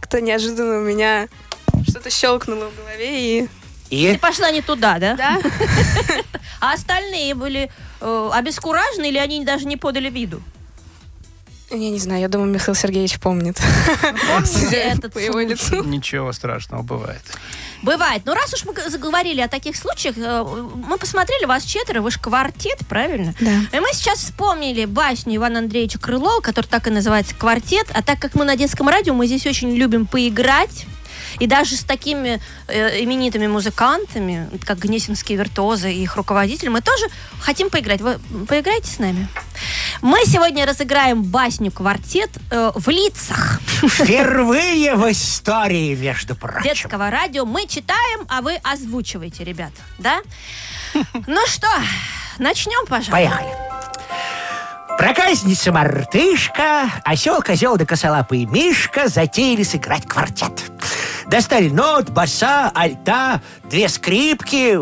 как-то неожиданно у меня что-то щелкнуло в голове и... Ты пошла не туда, да? Да. А остальные были обескуражены или они даже не подали виду? Я не знаю, я думаю, Михаил Сергеевич помнит. Помните этот По его лицу. Ничего страшного, бывает. Бывает. Но раз уж мы заговорили о таких случаях, мы посмотрели, вас 4, вы же квартет, правильно? Да. И мы сейчас вспомнили басню Ивана Андреевича Крылова, который так и называется «Квартет». А так как мы на детском радио, мы здесь очень любим поиграть. И даже с такими именитыми музыкантами, как гнесинские виртуозы и их руководители, мы тоже хотим поиграть. Вы поиграете с нами? Мы сегодня разыграем басню «Квартет» в лицах. Впервые в истории, между прочим. Детского радио. Мы читаем, а вы озвучиваете, ребят. Да? Ну что, начнем, пожалуйста. Поехали. Проказница мартышка, осел, козел да косолапый мишка затеяли сыграть квартет. Достали нот, баса, альта, 2 скрипки,